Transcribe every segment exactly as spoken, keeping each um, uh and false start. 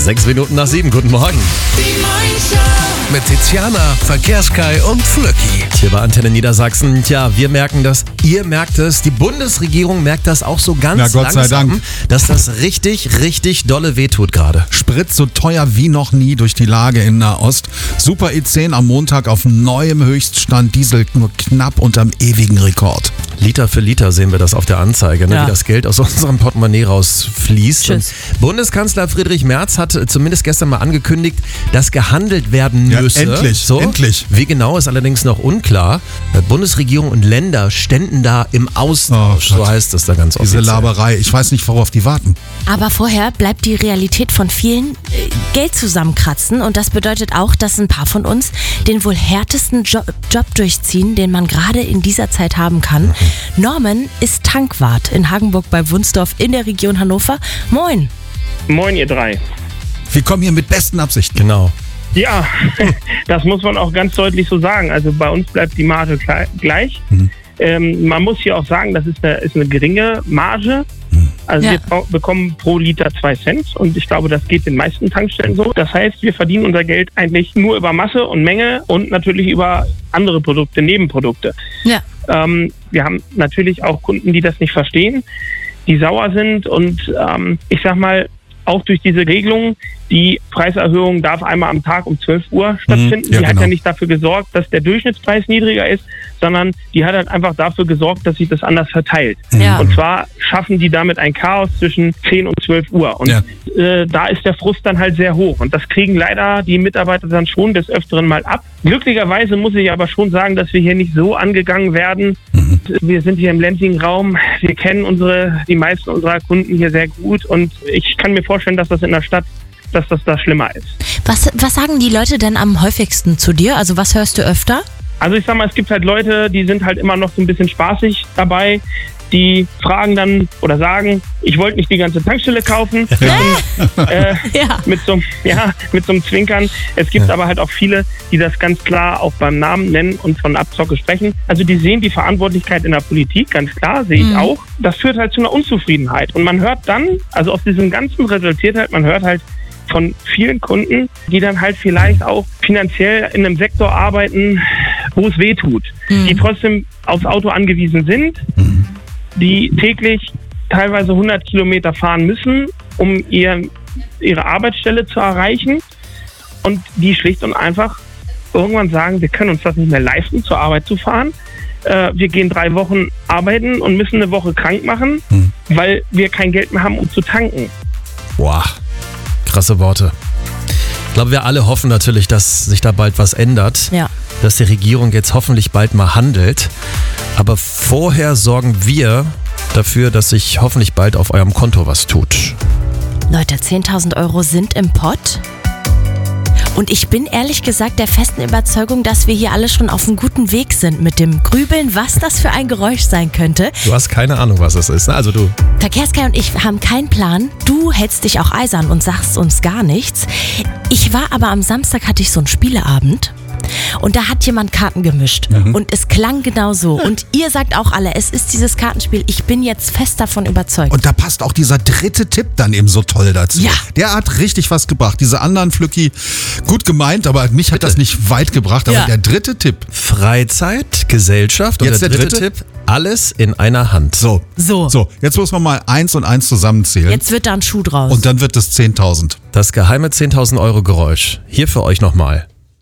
Sechs Minuten nach sieben, guten Morgen. Die Morgenshow mit Tiziana, Verkehrskai und Flöcki. Hier bei Antenne Niedersachsen. Tja, wir merken das, ihr merkt es, die Bundesregierung merkt das auch so ganz Na, Gott sei langsam, Dank. dass das richtig, richtig dolle wehtut gerade. Sprit so teuer wie noch nie durch die Lage in Nahost. Super E zehn am Montag auf neuem Höchststand, Diesel nur knapp unterm ewigen Rekord. Liter für Liter sehen wir das auf der Anzeige, ne? Ja. Wie das Geld aus unserem Portemonnaie rausfließt. Tschüss. Und Bundeskanzler Friedrich Merz hat zumindest gestern mal angekündigt, dass gehandelt werden Ja, müsse. endlich, so. endlich. Wie genau ist allerdings noch unklar. Bundesregierung und Länder ständen da im Austausch, Oh, so Gott. heißt es da ganz Diese offiziell. Laberei, ich weiß nicht, worauf die warten. Aber vorher bleibt die Realität von vielen äh, Geld zusammenkratzen und das bedeutet auch, dass ein paar von uns den wohl härtesten Job, Job durchziehen, den man gerade in dieser Zeit haben kann. Norman ist Tankwart in Hagenburg bei Wunsdorf in der Region Hannover. Moin. Moin, ihr drei. Wir kommen hier mit besten Absichten. Genau. Ja, das muss man auch ganz deutlich so sagen. Also bei uns bleibt die Marge klei- gleich. Mhm. Ähm, man muss hier auch sagen, das ist eine, ist eine geringe Marge. Also Ja. wir brau- bekommen pro Liter zwei Cent und ich glaube, das geht den meisten Tankstellen so. Das heißt, wir verdienen unser Geld eigentlich nur über Masse und Menge und natürlich über andere Produkte, Nebenprodukte. Ja. Ähm, wir haben natürlich auch Kunden, die das nicht verstehen, die sauer sind und ähm, ich sag mal, auch durch diese Regelung, die Preiserhöhung darf einmal am Tag um zwölf Uhr stattfinden. ja, die hat genau. ja nicht dafür gesorgt, dass der Durchschnittspreis niedriger ist, sondern die hat halt einfach dafür gesorgt, dass sich das anders verteilt. Ja. Und zwar schaffen die damit ein Chaos zwischen zehn und zwölf Uhr. Und Ja. äh, da ist der Frust dann halt sehr hoch. Und das kriegen leider die Mitarbeiter dann schon des Öfteren mal ab. Glücklicherweise muss ich aber schon sagen, dass wir hier nicht so angegangen werden. Mhm. Wir sind hier im ländlichen Raum. Wir kennen unsere, die meisten unserer Kunden hier sehr gut. Und ich kann mir vorstellen, dass das in der Stadt, dass das da schlimmer ist. Was, was sagen die Leute denn am häufigsten zu dir? Also was hörst du öfter? Also ich sag mal, es gibt halt Leute, die sind halt immer noch so ein bisschen spaßig dabei. Die fragen dann oder sagen, ich wollte nicht die ganze Tankstelle kaufen. äh, Ja. mit so, ja, mit so einem Zwinkern. Es gibt aber halt auch viele, die das ganz klar auch beim Namen nennen und von Abzocke sprechen. Also die sehen die Verantwortlichkeit in der Politik, ganz klar, sehe ich auch. Das führt halt zu einer Unzufriedenheit. Und man hört dann, also aus diesem Ganzen resultiert halt, man hört halt von vielen Kunden, die dann halt vielleicht auch finanziell in einem Sektor arbeiten, wo es weh tut, die trotzdem aufs Auto angewiesen sind, die täglich teilweise hundert Kilometer fahren müssen, um ihr, ihre Arbeitsstelle zu erreichen und die schlicht und einfach irgendwann sagen, wir können uns das nicht mehr leisten, zur Arbeit zu fahren. Äh, wir gehen drei Wochen arbeiten und müssen eine Woche krank machen, Hm. weil wir kein Geld mehr haben, um zu tanken. Boah, krasse Worte. Ich glaube, wir alle hoffen natürlich, dass sich da bald was ändert. Ja. Dass die Regierung jetzt hoffentlich bald mal handelt. Aber vorher sorgen wir dafür, dass sich hoffentlich bald auf eurem Konto was tut. Leute, zehntausend Euro sind im Pott. Und ich bin ehrlich gesagt der festen Überzeugung, dass wir hier alle schon auf einem guten Weg sind mit dem Grübeln, was das für ein Geräusch sein könnte. Du hast keine Ahnung, was es ist, ne? Also du. Verkehrskai und ich haben keinen Plan. Du hältst dich auch eisern und sagst uns gar nichts. Ich war aber am Samstag, hatte ich so einen Spieleabend. Und da hat jemand Karten gemischt. Und es klang genau so. Und ihr sagt auch alle, es ist dieses Kartenspiel. Ich bin jetzt fest davon überzeugt. Und da passt auch dieser dritte Tipp dann eben so toll dazu. Ja. Der hat richtig was gebracht. Diese anderen Flücki, gut gemeint, aber mich hat das nicht weit gebracht. Aber Ja. der dritte Tipp. Freizeit, Gesellschaft und Jetzt der der dritte, dritte? Tipp, alles in einer Hand. So. So. So, jetzt muss man mal eins und eins zusammenzählen. Jetzt wird da ein Schuh draus. Und dann wird es zehntausend. Das geheime zehntausend Euro Geräusch. Hier für euch nochmal.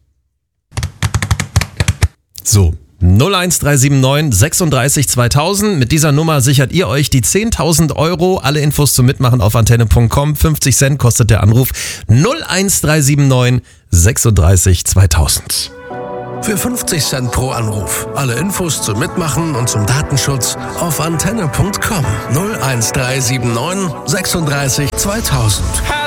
So. null eins drei sieben neun sechsunddreißig zweitausend. Mit dieser Nummer sichert ihr euch die zehntausend Euro. Alle Infos zum Mitmachen auf antenne punkt com. fünfzig Cent kostet der Anruf. null eins drei sieben neun sechsunddreißig zweitausend. Für fünfzig Cent pro Anruf. Alle Infos zum Mitmachen und zum Datenschutz auf antenne punkt com. null eins drei sieben neun sechsunddreißig zweitausend.